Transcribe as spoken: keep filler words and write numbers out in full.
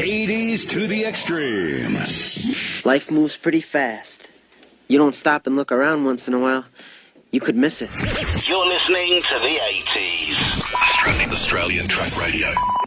eighties to the extreme. Life moves pretty fast. You don't stop and look around once in a while, you could miss it. You're listening to the eighties. Australian, Australian Track Radio.